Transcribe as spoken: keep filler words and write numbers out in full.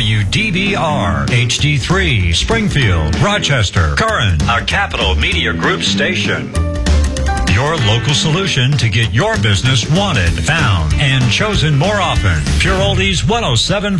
W D B R, H D three, Springfield, Rochester, Curran, a Capital Media Group station. Your local solution to get your business wanted, found, and chosen more often. Pure Oldies one oh seven